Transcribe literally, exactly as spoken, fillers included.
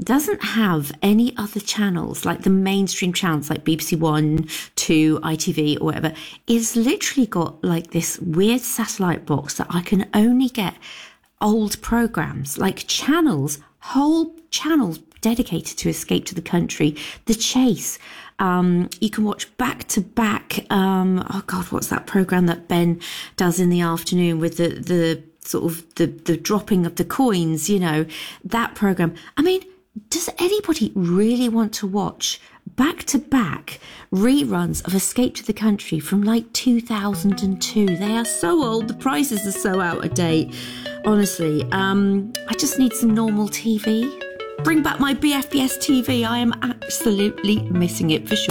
doesn't have any other channels, like the mainstream channels like B B C One, Two, I T V or whatever. It's literally got like this weird satellite box that I can only get old programs, like channels, whole channels dedicated to Escape to the Country, The Chase. Um, you can watch back to back. Um, oh God, what's that program that Ben does in the afternoon with the, the sort of the, the dropping of the coins, you know, that program. I mean, does anybody really want to watch back to back reruns of Escape to the Country from like two thousand two? They are so old. The prices are so out of date. Honestly, um, I just need some normal T V. Bring back my B F B S T V. I am absolutely missing it for sure.